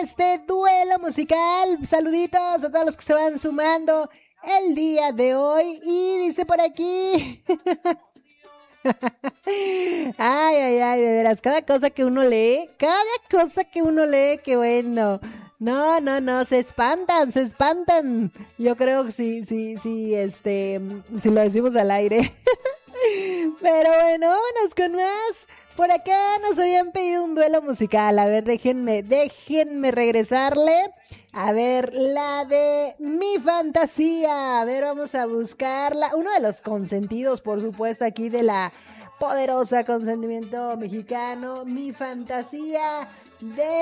este duelo musical. Saluditos a todos los que se van sumando el día de hoy. Y dice por aquí... Ay, de veras, cada cosa que uno lee, qué bueno. No, se espantan. Yo creo que sí, si lo decimos al aire. Pero bueno, vámonos con más. Por acá nos habían pedido un duelo musical. A ver, déjenme regresarle. A ver, la de Mi Fantasía. A ver, vamos a buscarla. Uno de los consentidos, por supuesto, aquí de la poderosa Consentimiento Mexicano. Mi Fantasía de